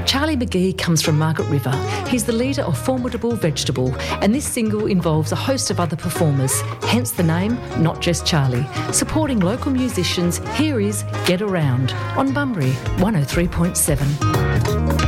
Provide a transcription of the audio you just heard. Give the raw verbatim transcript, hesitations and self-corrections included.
Charlie McGee comes from Margaret River. He's the leader of Formidable Vegetable, and this single involves a host of other performers, hence the name Not Just Charlie. Supporting local musicians, here is Get Around on Bunbury one oh three point seven.